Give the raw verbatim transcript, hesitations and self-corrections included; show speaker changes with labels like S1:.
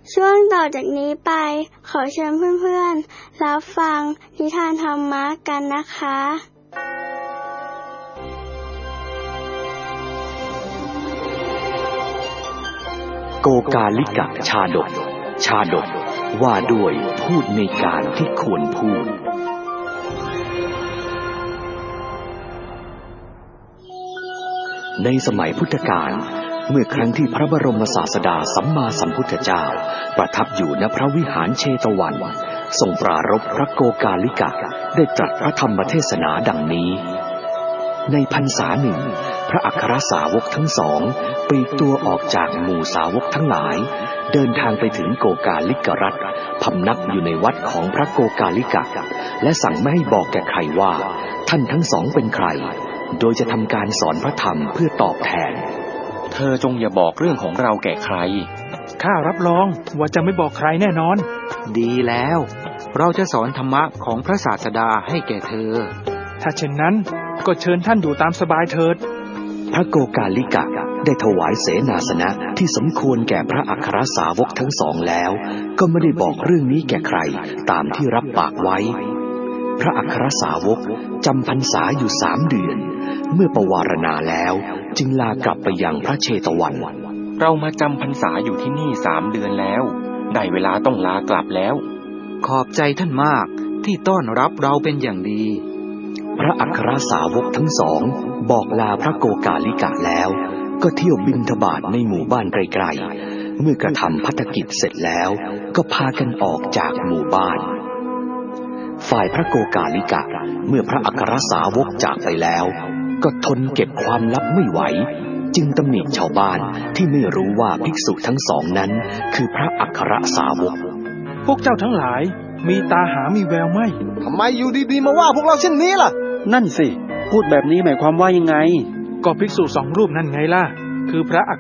S1: ช่วงต่อจากนี้ไปขอเชิญเพื่อนๆรับฟังนิทานธรรมะกันนะคะ
S2: โกกาลิกะชาดกชาดกว่าด้วยพูดในการที่ควรพูดในสมัยพุทธกาลเมื่อครั้งที่พระบรมศาสดาสัมมาสัมพุทธเจ้าประทับอยู่ณพระวิหารเชตวันทรงปรารภพระโกกาลิกะได้ตรัสพระธรรมเทศนาดังนี้ในพรรษาหนึ่งพระอัครสาวกทั้งสองปลีกตัวออกจากหมู่สาวกทั้งหลายเดินทางไปถึงโกกาลิกรัฐพำนักอยู่ในวัดของพระโกกาลิกะและสั่งไม่ให้บอกแก่ใครว่าท่านทั้งสองเป็นใครโดยจะทำการสอนพระธรรมเพื่อตอบแทน
S3: เธอจงอย่าบอกเรื่องของเราแก่ใคร
S4: ข้ารับรองว่าจะไม่บอกใครแน่นอน
S5: ดีแล้วเราจะสอนธรรมะของพระศาสดาให้แก่เธอ
S4: ถ้าเช่นนั้นก็เชิญท่านอยู่ตามสบายเถิด
S2: พระโกกาลิกะได้ถวายเสนาสนะที่สมควรแก่พระอัครสาวกทั้งสองแล้วก็ไม่ได้บอกเรื่องนี้แก่ใครตามที่รับปากไว้พระอัครสาวกจำพรรษาอยู่สามเดือนเมื่อประวารณาแล้วจึงลากลับไปยังพระเชตวัน
S3: เรามาจำพรรษาอยู่ที่นี่สามเดือนแล้วได้เวลาต้องลากลับแล้ว
S5: ขอบใจท่านมากที่ต้อนรับเราเป็นอย่างดี
S2: พระอัครสาวกทั้งสองบอกลาพระโกกาลิกะแล้วก็เที่ยวบิณฑบาตในหมู่บ้านไกลๆเมื่อกระทำภัตกิจเสร็จแล้วก็พากันออกจากหมู่บ้านฝ่ายพระโกกาลิกะเมื่อพระอัครสาวกจากไปแล้วก็ทนเก็บความลับไม่ไหวจึงตำหนิชาวบ้านที่ไม่รู้ว่าภิกษุทั้งสองนั้นคือพระอัครสาวก
S4: พวกเจ้าทั้งหลายมีตาหามีแววไหม
S6: ทำไมอยู่ดีๆมาว่าพวกเราเช่นนี้ล่ะ
S7: นั่นสิพูดแบบนี้หมายความว่ายังไง
S4: ก็ภิกษุสองรูปนั่นไงล่ะคือพระ